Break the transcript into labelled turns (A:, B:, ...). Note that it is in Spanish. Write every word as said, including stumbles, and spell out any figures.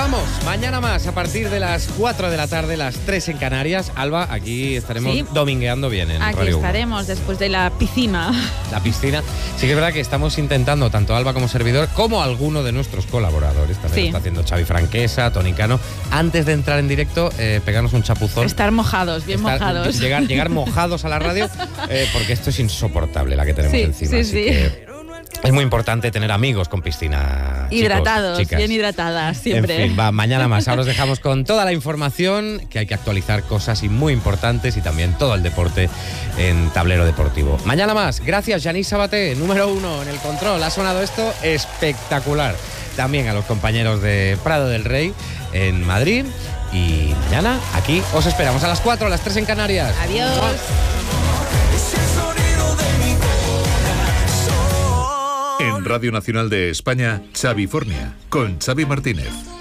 A: vamos. Mañana más, a partir de las cuatro de la tarde, las tres en Canarias. Alba, aquí estaremos sí. domingueando bien en
B: Aquí
A: Radio
B: estaremos
A: uno.
B: Después de la piscina.
A: La piscina. Sí que es verdad que estamos intentando, tanto Alba como servidor, como alguno de nuestros colaboradores, también sí. lo está haciendo Xavi Franquesa, Toni Cano, antes de entrar en directo, eh, pegarnos un chapuzón.
B: Estar mojados, bien
A: Estar,
B: mojados.
A: Llegar, llegar mojados a la radio, eh, porque esto es insoportable la que tenemos
B: sí,
A: encima.
B: Sí,
A: así
B: sí.
A: que es muy importante tener amigos con piscina.
B: Hidratados,
A: chicos,
B: bien hidratadas, siempre.
A: En fin, va, mañana más. Ahora os dejamos con toda la información, que hay que actualizar cosas y muy importantes, y también todo el deporte en Tablero Deportivo. Mañana más. Gracias, Yanis Sabaté, número uno en el control. Ha sonado esto espectacular. También a los compañeros de Prado del Rey en Madrid. Y mañana aquí os esperamos a las cuatro, a las tres en Canarias.
B: Adiós.
C: En Radio Nacional de España, Xavi Fornia, con Xavi Martínez.